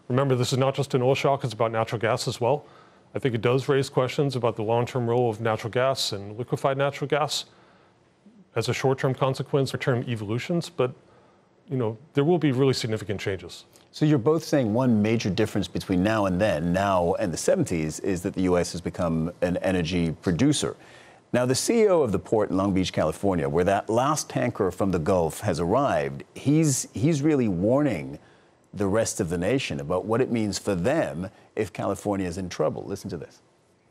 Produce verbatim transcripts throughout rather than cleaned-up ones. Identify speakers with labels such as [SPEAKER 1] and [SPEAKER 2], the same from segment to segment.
[SPEAKER 1] Remember, this is not just an oil shock, it's about natural gas as well. I think it does raise questions about the long-term role of natural gas and liquefied natural gas as a short-term consequence or term evolutions, but you know, there will be really significant changes.
[SPEAKER 2] So you're both saying one major difference between now and then, now and the seventies, is that the U S has become an energy producer. Now, the C E O of the port in Long Beach, California, where that last tanker from the Gulf has arrived, he's, he's really warning the rest of the nation about what it means for them if California is in trouble. Listen to this.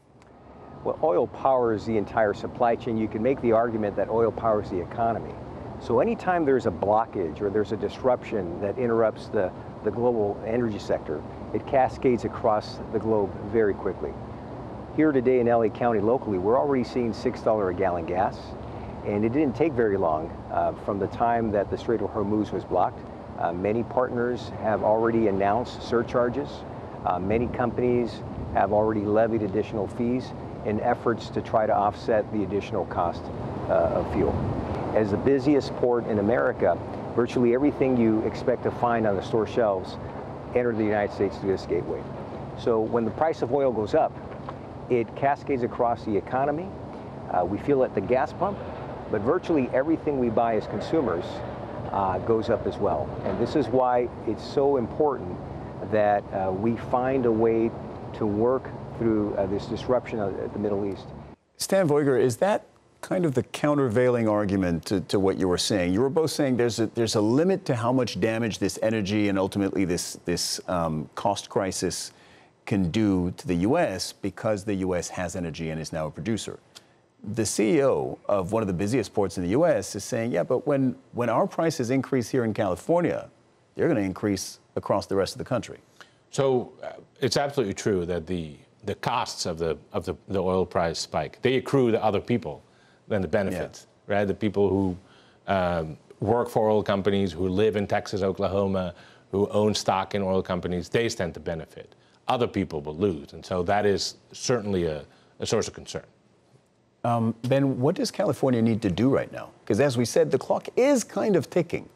[SPEAKER 3] Well, oil powers the entire supply chain. You can make the argument that oil powers the economy. So anytime there's a blockage or there's a disruption that interrupts the, the global energy sector, it cascades across the globe very quickly. Here today in L A County locally, we're already seeing six dollars a gallon gas, and it didn't take very long uh, from the time that the Strait of Hormuz was blocked. Uh, many partners have already announced surcharges. Uh, many companies have already levied additional fees in efforts to try to offset the additional cost uh, of fuel. As the busiest port in America, virtually everything you expect to find on the store shelves entered the United States through this gateway. So when the price of oil goes up, it cascades across the economy. Uh, we feel it at the gas pump, but virtually everything we buy as consumers uh, goes up as well. And this is why it's so important that uh, we find a way to work through uh, this disruption of the Middle East.
[SPEAKER 2] Stan Veuger, is that kind of the countervailing argument to, to what you were saying? You were both saying there's a, there's a limit to how much damage this energy and ultimately this, this um, cost crisis can do to the U S because the U S has energy and is now a producer. The C E O of one of the busiest ports in the U S is saying, yeah, but when, when our prices increase here in California, they're going to increase across the rest of the country.
[SPEAKER 4] So uh, it's absolutely true that the, the costs of, the, of the, the oil price spike, they accrue to other people than the benefits, yeah. right? The people who um, work for oil companies, who live in Texas, Oklahoma, who own stock in oil companies, they stand to benefit. Other people will lose. And so that is certainly a, a source of concern.
[SPEAKER 2] Um, Ben, what does California need to do right now? Because as we said, the clock is kind of ticking.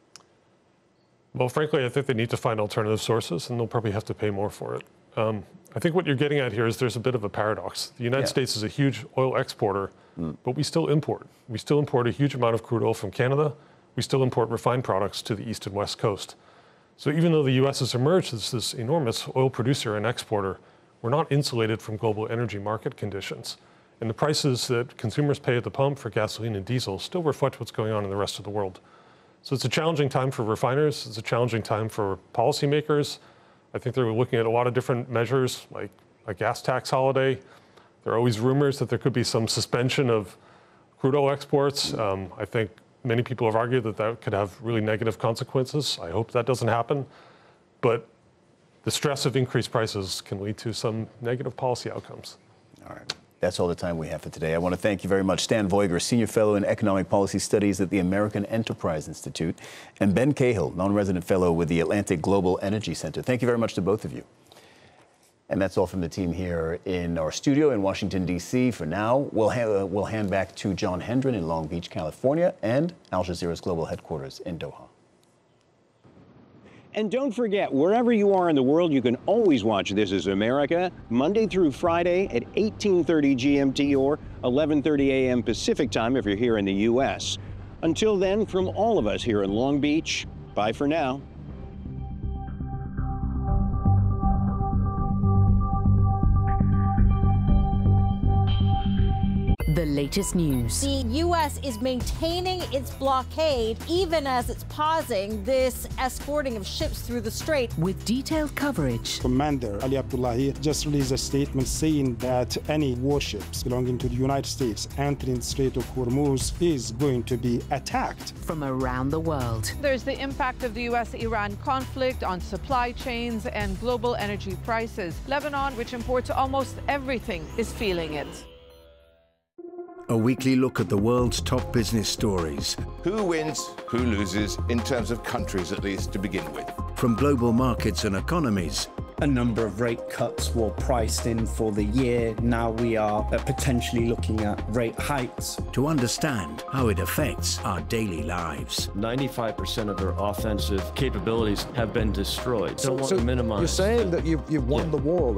[SPEAKER 1] Well, frankly, I think they need to find alternative sources, and they'll probably have to pay more for it. Um, I think what you're getting at here is there's a bit of a paradox. The United yeah. States is a huge oil exporter, mm. but we still import. We still import a huge amount of crude oil from Canada. We still import refined products to the east and west coast. So even though the U S has emerged as this enormous oil producer and exporter, we're not insulated from global energy market conditions. And the prices that consumers pay at the pump for gasoline and diesel still reflect what's going on in the rest of the world. So it's a challenging time for refiners. It's a challenging time for policymakers. I think they're looking at a lot of different measures, like a gas tax holiday. There are always rumors that there could be some suspension of crude oil exports. Um, I think many people have argued that that could have really negative consequences. I hope that doesn't happen. But the stress of increased prices can lead to some negative policy outcomes.
[SPEAKER 2] All right. That's all the time we have for today. I want to thank you very much, Stan Veuger, Senior Fellow in Economic Policy Studies at the American Enterprise Institute, and Ben Cahill, Non-Resident Fellow with the Atlantic Global Energy Center. Thank you very much to both of you. And that's all from the team here in our studio in Washington, D C For now, we'll, ha we'll hand back to John Hendren in Long Beach, California, and Al Jazeera's global headquarters in Doha.
[SPEAKER 5] And don't forget, wherever you are in the world, you can always watch This Is America, Monday through Friday at eighteen thirty G M T or eleven thirty A M Pacific time if you're here in the U S Until then, from all of us here in Long Beach, bye for now.
[SPEAKER 6] The latest news.
[SPEAKER 7] The U S is maintaining its blockade even as it's pausing this escorting of ships through the strait.
[SPEAKER 6] With detailed coverage.
[SPEAKER 8] Commander Ali Abdullahi just released a statement saying that any warships belonging to the United States entering the Strait of Hormuz is going to be attacked.
[SPEAKER 6] From around the world.
[SPEAKER 9] There's the impact of the U S Iran conflict on supply chains and global energy prices. Lebanon, which imports almost everything, is feeling it.
[SPEAKER 10] A weekly look at the world's top business stories.
[SPEAKER 11] Who wins, who loses, in terms of countries at least to begin with.
[SPEAKER 10] From global markets and economies
[SPEAKER 11] A number of rate cuts were priced in for the year. Now we are potentially looking at rate hikes.
[SPEAKER 10] To understand how it affects our daily lives.
[SPEAKER 12] ninety-five percent of their offensive capabilities have been destroyed.
[SPEAKER 13] So,
[SPEAKER 12] Don't want
[SPEAKER 13] so
[SPEAKER 12] to minimize.
[SPEAKER 13] You're saying that you've, you've won
[SPEAKER 12] Yeah.
[SPEAKER 13] the war already?